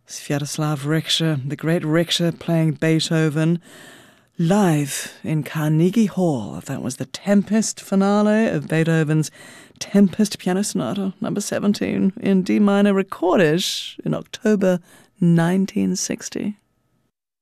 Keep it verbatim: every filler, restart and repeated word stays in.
Sviatoslav Richter, the great Richter playing Beethoven live in Carnegie Hall. That was the Tempest finale of Beethoven's Tempest Piano Sonata number seventeen in D minor, recorded in October nineteen sixty.